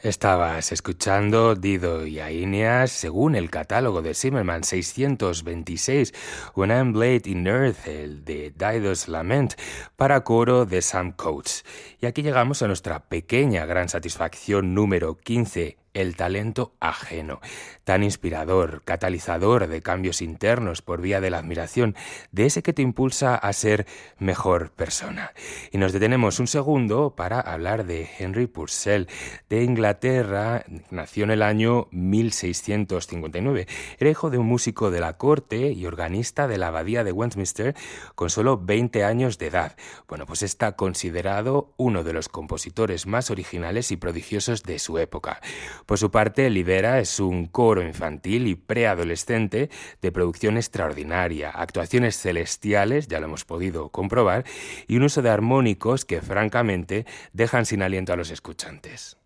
Estabas escuchando Dido y Aeneas según el catálogo de Zimmerman 626, When I'm Late in Earth, el de Dido's Lament, para coro de Sam Coates. Y aquí llegamos a nuestra pequeña gran satisfacción número 15, el talento ajeno, tan inspirador, catalizador de cambios internos por vía de la admiración, de ese que te impulsa a ser mejor persona. Y nos detenemos un segundo para hablar de Henry Purcell, de Inglaterra. Nació en el año 1659. Era hijo de un músico de la corte y organista de la abadía de Westminster con solo 20 años de edad. Bueno, pues está considerado uno de los compositores más originales y prodigiosos de su época. Por su parte, Libera es un coro infantil y preadolescente de producción extraordinaria, actuaciones celestiales, ya lo hemos podido comprobar, y un uso de armónicos que francamente dejan sin aliento a los escuchantes.